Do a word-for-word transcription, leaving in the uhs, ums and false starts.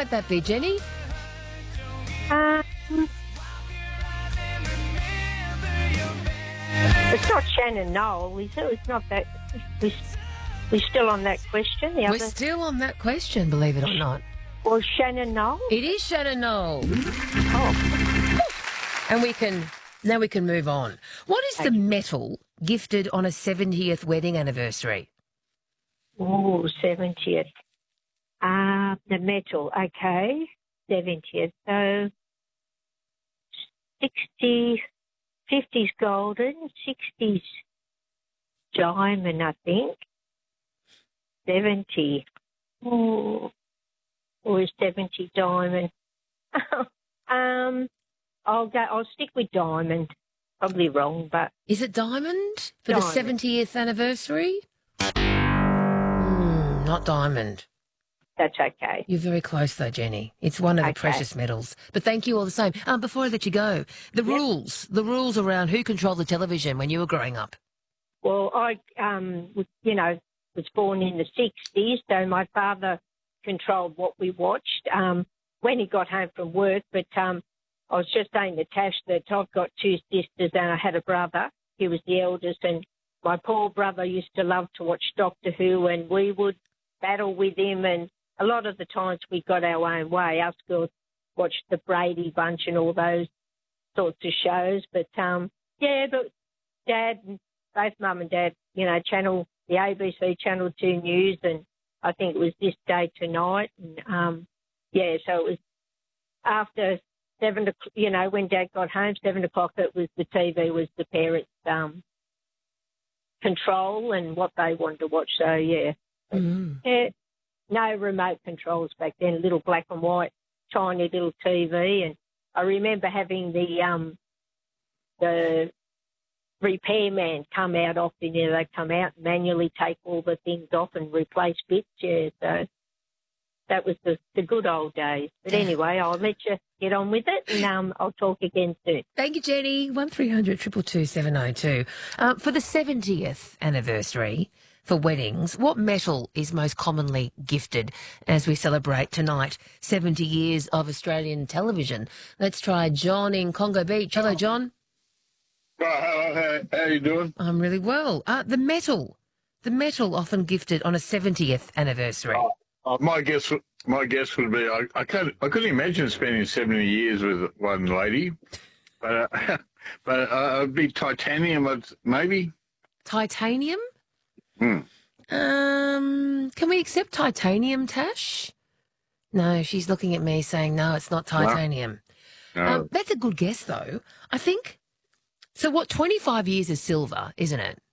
might that be, Jenny? Um, it's not Shannon Noel, is it? It's not that. We, we're still on that question. The We're other still on that question, believe it or not. was Shannon Noel. It is Shannon Noel. Oh, And we can, now we can move on. What is the medal gifted on a seventieth wedding anniversary? oh, seventieth. Uh, the metal. Okay, seventieth. So sixty, fifties golden, sixties diamond, I think. seventy. Oh, or is seventy diamond? um, I'll go. I'll stick with diamond. Probably wrong, but Is it diamond for the Diamond. seventieth anniversary? Mm, not diamond. that's okay. You're very close, though, Jenny. It's one of the Okay. precious metals. But thank you all the same. Um, before I let you go, the rules, the rules around who controlled the television when you were growing up. Well, I, um, was- you know, was born in the sixties, so my father controlled what we watched um, when he got home from work. But um, I was just saying to Tash that I've got two sisters and I had a brother. He was the eldest, and my poor brother used to love to watch Doctor Who, and we would battle with him. And a lot of the times we got our own way. Us girls watched the Brady Bunch and all those sorts of shows. But, um, yeah, but Dad, both Mum and Dad, you know, channel, the A B C Channel two News, and I think it was This Day Tonight. And, um, yeah, so it was after seven o'clock, you know, when Dad got home, seven o'clock, it was the T V was the parents' um, control and what they wanted to watch. So, yeah. Mm. Yeah, no remote controls back then, little black and white, tiny little T V. And I remember having the um, the repairman come out often. You know, they come out and manually take all the things off and replace bits. Yeah, so that was the, the good old days. But anyway, I'll let you get on with it, and um, I'll talk again soon. Thank you, Jenny. one three hundred two two two seven oh two. Uh, for the seventieth anniversary for weddings, what metal is most commonly gifted as we celebrate tonight seventy years of Australian television? Let's try John in Congo Beach. Hello, John. Oh, hello, how, how you doing? I'm really well. Uh, the metal. The metal often gifted on a seventieth anniversary. Uh, my guess, my guess would be I, I can't, I couldn't imagine spending seventy years with one lady, but uh, but uh, it'd be titanium, I'd- maybe. Titanium? Hmm. Um, can we accept titanium, Tash? No, she's looking at me saying, no, it's not titanium. No. Um, that's a good guess, though. I think, so what, twenty-five years is silver, isn't it?